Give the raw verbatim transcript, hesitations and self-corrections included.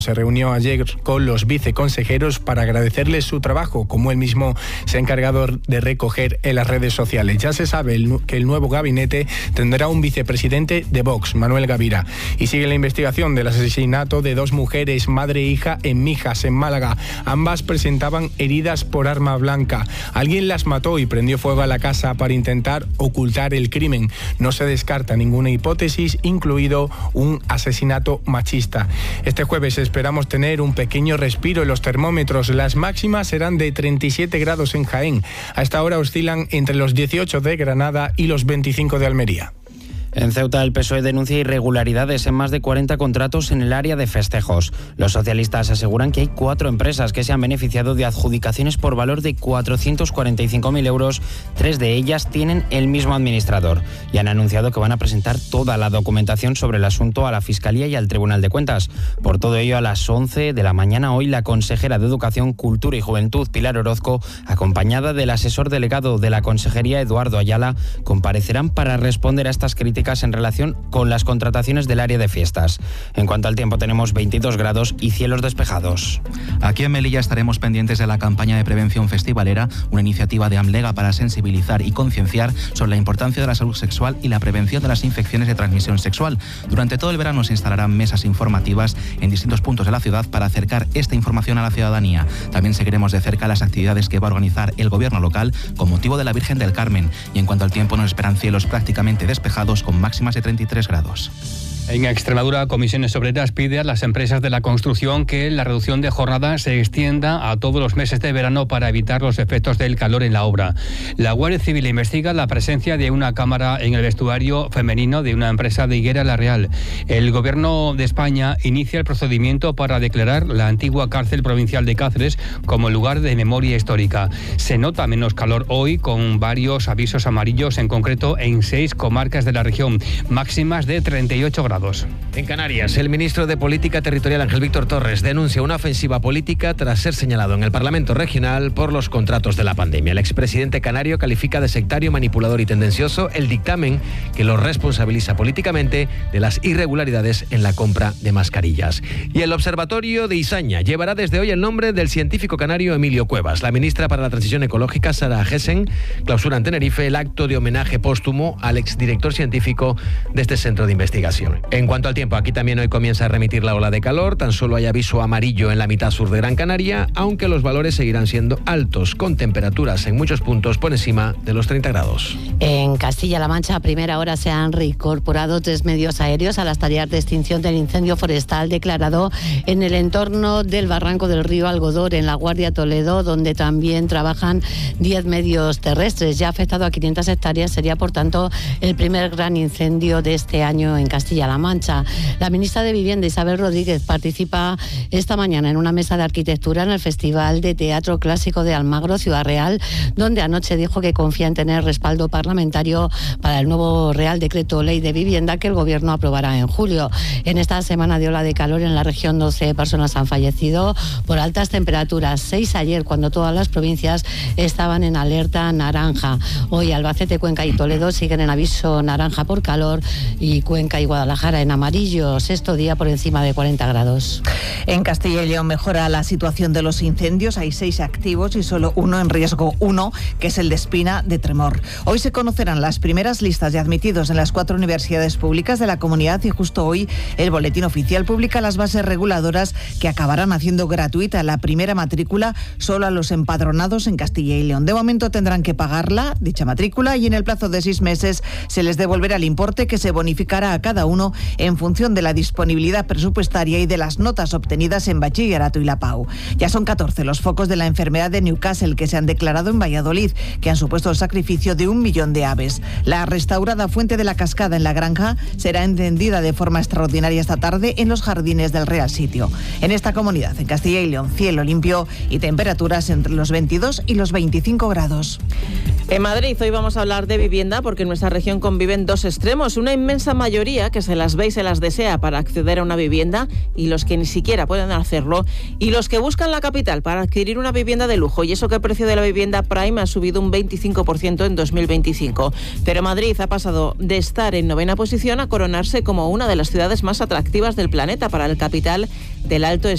Se reunió ayer con los viceconsejeros para agradecerles su trabajo, como él mismo se ha encargado de recoger en las redes sociales. Ya se sabe el, que el nuevo gabinete tendrá un vicepresidente de Vox, Manuel Gavira. Y sigue la investigación del asesinato de dos mujeres, madre e hija, en Mijas, en Málaga. Ambas presentaban heridas por arma blanca. Alguien las mató y prendió fuego a la casa para intentar ocultar el crimen. No se descarta ninguna hipótesis, incluido un asesinato machista. Este jueves es Esperamos tener un pequeño respiro en los termómetros. Las máximas serán de treinta y siete grados en Jaén. A esta hora oscilan entre los dieciocho de Granada y los veinticinco de Almería. En Ceuta, el P S O E denuncia irregularidades en más de cuarenta contratos en el área de festejos. Los socialistas aseguran que hay cuatro empresas que se han beneficiado de adjudicaciones por valor de cuatrocientos cuarenta y cinco mil euros. Tres de ellas tienen el mismo administrador y han anunciado que van a presentar toda la documentación sobre el asunto a la Fiscalía y al Tribunal de Cuentas. Por todo ello, a las once de la mañana hoy, la consejera de Educación, Cultura y Juventud, Pilar Orozco, acompañada del asesor delegado de la Consejería, Eduardo Ayala, comparecerán para responder a estas críticas en relación con las contrataciones del área de fiestas. En cuanto al tiempo, tenemos veintidós grados y cielos despejados. Aquí en Melilla estaremos pendientes de la campaña de prevención festivalera, una iniciativa de Amlega para sensibilizar y concienciar sobre la importancia de la salud sexual y la prevención de las infecciones de transmisión sexual. Durante todo el verano se instalarán mesas informativas en distintos puntos de la ciudad para acercar esta información a la ciudadanía. También seguiremos de cerca las actividades que va a organizar el gobierno local con motivo de la Virgen del Carmen. Y en cuanto al tiempo, nos esperan cielos prácticamente despejados con máximas de treinta y tres grados. En Extremadura, Comisiones Obreras pide a las empresas de la construcción que la reducción de jornada se extienda a todos los meses de verano para evitar los efectos del calor en la obra. La Guardia Civil investiga la presencia de una cámara en el vestuario femenino de una empresa de Higuera La Real. El Gobierno de España inicia el procedimiento para declarar la antigua cárcel provincial de Cáceres como lugar de memoria histórica. Se nota menos calor hoy, con varios avisos amarillos, en concreto en seis comarcas de la región, máximas de treinta y ocho grados. En Canarias, el ministro de Política Territorial, Ángel Víctor Torres, denuncia una ofensiva política tras ser señalado en el Parlamento Regional por los contratos de la pandemia. El expresidente canario califica de sectario, manipulador y tendencioso el dictamen que lo responsabiliza políticamente de las irregularidades en la compra de mascarillas. Y el Observatorio de Izaña llevará desde hoy el nombre del científico canario Emilio Cuevas. La ministra para la Transición Ecológica, Sara Gessen, clausura en Tenerife el acto de homenaje póstumo al exdirector científico de este centro de investigación. En cuanto al tiempo, aquí también hoy comienza a remitir la ola de calor. Tan solo hay aviso amarillo en la mitad sur de Gran Canaria, aunque los valores seguirán siendo altos, con temperaturas en muchos puntos por encima de los treinta grados. En Castilla-La Mancha, a primera hora se han reincorporado tres medios aéreos a las tareas de extinción del incendio forestal declarado en el entorno del barranco del río Algodor, en La Guardia, Toledo, donde también trabajan diez medios terrestres. Ya ha afectado a quinientas hectáreas, sería por tanto el primer gran incendio de este año en Castilla-La Mancha. La ministra de Vivienda, Isabel Rodríguez, participa esta mañana en una mesa de arquitectura en el Festival de Teatro Clásico de Almagro, Ciudad Real, donde anoche dijo que confía en tener respaldo parlamentario para el nuevo Real Decreto Ley de Vivienda que el Gobierno aprobará en julio. En esta semana de ola de calor en la región, doce personas han fallecido por altas temperaturas, seis ayer, cuando todas las provincias estaban en alerta naranja. Hoy Albacete, Cuenca y Toledo siguen en aviso naranja por calor y Cuenca y Guadalajara en amarillo, sexto día por encima de cuarenta grados. En Castilla y León mejora la situación de los incendios. Hay seis activos y solo uno en riesgo uno, que es el de Espina de Tremor. Hoy se conocerán las primeras listas de admitidos en las cuatro universidades públicas de la comunidad y justo hoy el Boletín Oficial publica las bases reguladoras que acabarán haciendo gratuita la primera matrícula solo a los empadronados en Castilla y León. De momento tendrán que pagarla, dicha matrícula, y en el plazo de seis meses se les devolverá el importe, que se bonificará a cada uno en función de la disponibilidad presupuestaria y de las notas obtenidas en bachillerato y la P A U. Ya son catorce los focos de la enfermedad de Newcastle que se han declarado en Valladolid, que han supuesto el sacrificio de un millón de aves. La restaurada Fuente de la Cascada en La Granja será encendida de forma extraordinaria esta tarde en los jardines del Real Sitio. En esta comunidad, en Castilla y León, cielo limpio y temperaturas entre los veintidós y los veinticinco grados. En Madrid hoy vamos a hablar de vivienda, porque en nuestra región conviven dos extremos: una inmensa mayoría que se las ve y se las desea para acceder a una vivienda, y los que ni siquiera pueden hacerlo, y los que buscan la capital para adquirir una vivienda de lujo. Y eso que el precio de la vivienda prime ha subido un veinticinco por ciento en dos mil veinticinco. Pero Madrid ha pasado de estar en novena posición a coronarse como una de las ciudades más atractivas del planeta para el capital del alto